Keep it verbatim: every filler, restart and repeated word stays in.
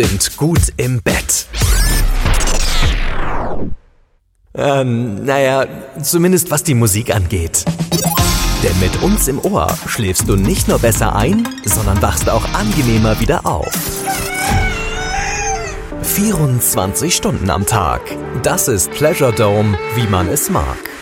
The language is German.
Sind gut im Bett. Ähm, naja, zumindest was die Musik angeht. Denn mit uns im Ohr schläfst du nicht nur besser ein, sondern wachst auch angenehmer wieder auf. vierundzwanzig Stunden am Tag. Das ist Pleasure Dome, wie man es mag.